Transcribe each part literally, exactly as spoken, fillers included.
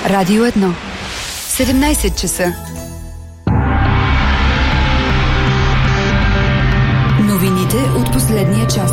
Радио едно. седемнайсет часа. Новините от последния час.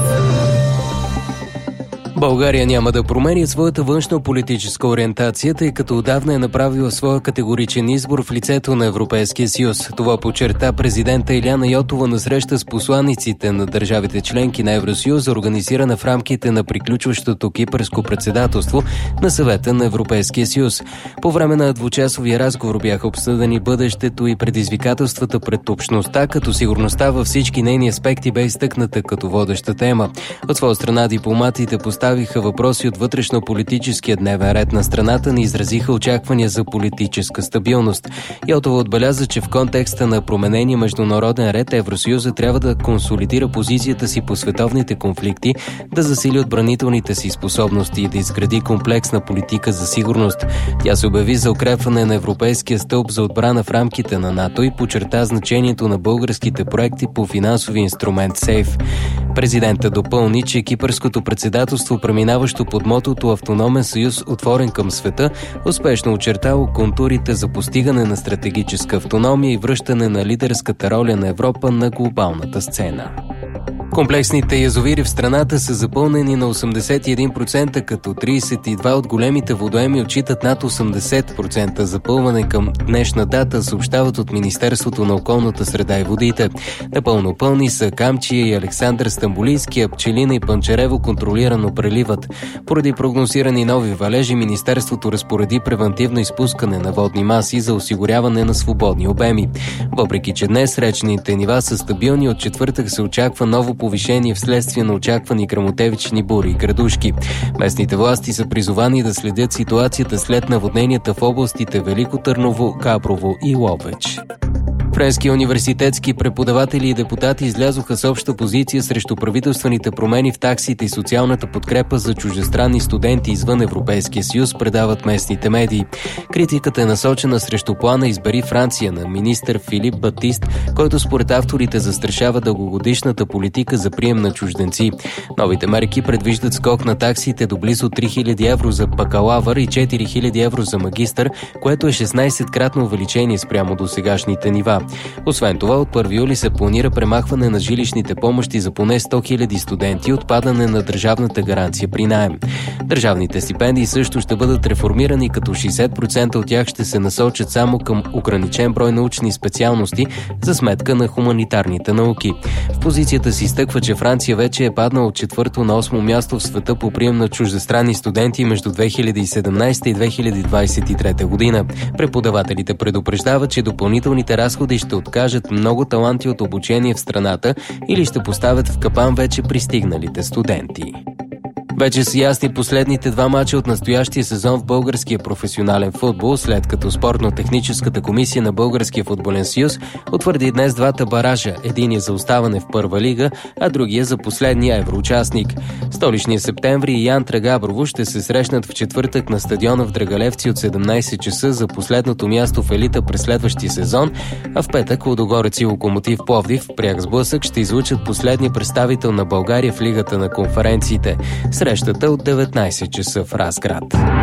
България няма да промени своята външно-политическа ориентация, тъй като отдавна е направила своя категоричен избор в лицето на Европейския съюз. Това подчерта президента Илияна Йотова на среща с посланиците на държавите членки на Евросъюз, организирана в рамките на приключващото кипърско председателство на Съвета на Европейския съюз. По време на двучасовия разговор бяха обсъдени бъдещето и предизвикателствата пред общността, като сигурността във всички нейни аспекти бе изтъкната като водеща тема. От своя страна дипломатите поставиха въпроси от вътрешно-политическия дневен ред на страната, не изразиха очаквания за политическа стабилност. Йотова отбеляза, че в контекста на променения международен ред Евросъюза трябва да консолидира позицията си по световните конфликти, да засили отбранителните си способности и да изгради комплексна политика за сигурност. Тя се обяви за укрепване на Европейския стълб за отбрана в рамките на НАТО и подчерта значението на българските проекти по финансови инструмент СЕЙФ. Президентът допълни, че кипърското председателство, преминаващо под мотото «Автономен съюз, отворен към света», успешно очертало контурите за постигане на стратегическа автономия и връщане на лидерската роля на Европа на глобалната сцена. Комплексните язовири в страната са запълнени на осемдесет и един процента, като трийсет и два от големите водоеми отчитат над осемдесет процента запълване към днешна дата, съобщават от Министерството на околната среда и водите. Напълно пълни са Камчия и Александър Стамболийски, Пчелина и Панчарево контролирано преливат. Поради прогнозирани нови валежи, Министерството разпореди превантивно изпускане на водни маси за осигуряване на свободни обеми. Въпреки че днес речните нива са стабилни, от четвъртък се очаква ново повишение вследствие на очаквани гръмотевични бури и градушки. Местните власти са призовани да следят ситуацията след наводненията в областите Велико Търново, Габрово и Ловеч. Френски университетски преподаватели и депутати излязоха с обща позиция срещу правителствените промени в таксите и социалната подкрепа за чуждестранни студенти извън Европейския съюз, предават местните медии. Критиката е насочена срещу плана «Избери Франция» на министър Филип Батист, който според авторите застрашава дългогодишната политика за прием на чужденци. Новите мерки предвиждат скок на таксите до близо три хиляди евро за бакалавър и четири хиляди евро за магистър, което е шестнайсеткратно увеличение спрямо до сегашните нива. Освен това, от първи юли се планира премахване на жилищните помощи за поне сто хиляди студенти и отпадане на държавната гаранция при наем. Държавните стипендии също ще бъдат реформирани, като шейсет процента от тях ще се насочат само към ограничен брой научни специалности за сметка на хуманитарните науки. В позицията си изтъква, че Франция вече е паднала от четвърто на осмо място в света по прием на чуждестранни студенти между две хиляди и седемнайсета и две хиляди двайсет и трета година. Преподавателите предупреждават, че допълнителните разходи ще откажат много таланти от обучение в страната или ще поставят в капан вече пристигналите студенти. Вече са ясни последните два мача от настоящия сезон в българския професионален футбол, след като спортно-техническата комисия на Българския футболен съюз утвърди днес двата баража, единия за оставане в първа лига, а другия за последния евроучастник. Столичния Септември и Янтра Габрово ще се срещнат в четвъртък на стадиона в Драгалевци от седемнайсет часа за последното място в елита през следващия сезон, а в петък Лудогорец и Локомотив Пловдив в пряк сблъсък ще излучат последния представител на България в Лигата на конференциите. Срещата от деветнайсет часа в Разград.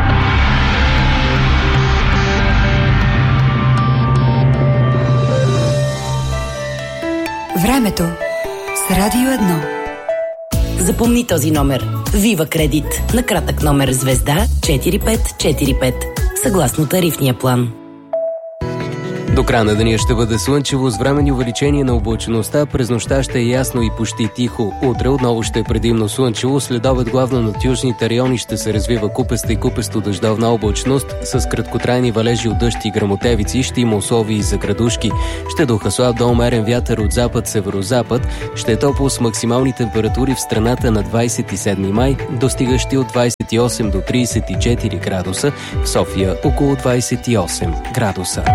Времето с Радио едно. Запомни този номер. Вива Кредит. На кратък номер звезда четири пет четири пет. Съгласно тарифния план. До края на деня ще бъде слънчево с временни увеличение на облачността. През нощта ще е ясно и почти тихо. Утре отново ще е предимно слънчево. Следобед главно над южните райони ще се развива купеста и купесто дъждовна облачност. С краткотрайни валежи от дъжд и гръмотевици ще има условия и за градушки. Ще духа слаб до умерен вятър от запад-северозапад. Ще е топло с максимални температури в страната на двайсет и седми май, достигащи от двайсет и осем до трийсет и четири градуса. В София около двайсет и осем градуса.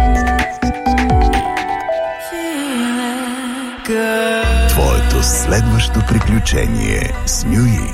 Твоето следващо приключение с Мюи.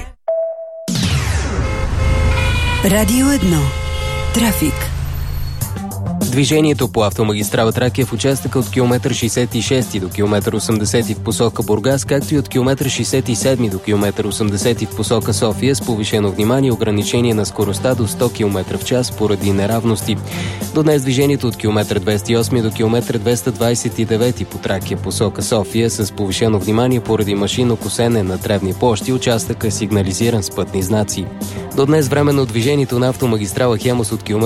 Радио едно. Трафик. Движението по автомагистрала Тракия в участъка от километър шейсет и шести до километър осемдесети в посока Бургас, както и от километър шейсет и седми до километър осемдесети в посока София с повишено внимание и ограничение на скоростта до сто километра в час поради неравности. До днес движението от километър двеста и осми до километър двеста двадесет и девети по Тракия посока София с повишено внимание поради машинно косене на тревни площи, участък е сигнализиран с пътни знаци. До днес временно движението на автомагистрала Хемус от километър